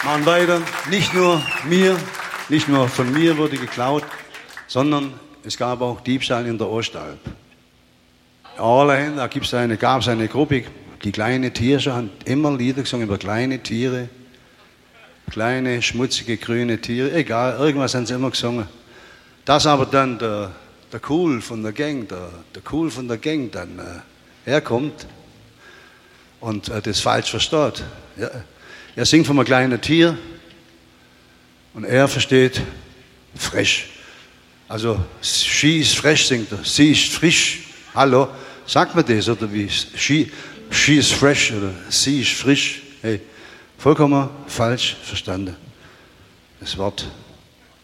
Machen weiter. Nicht nur von mir wurde geklaut, sondern es gab auch Diebstahl in der Ostalb. Allein, da gab es eine Gruppe, die kleine Tiere haben immer Lieder gesungen über kleine Tiere, kleine, schmutzige, grüne Tiere, egal, irgendwas haben sie immer gesungen. Dass aber dann der Cool von der Gang, dann herkommt und das falsch versteht. Ja, er singt von einem kleinen Tier und er versteht frisch. Also, she is fresh, singt er. Sie ist frisch. Hallo, sagt man das oder wie? She is fresh oder sie ist frisch. Hey, vollkommen falsch verstanden. Das Wort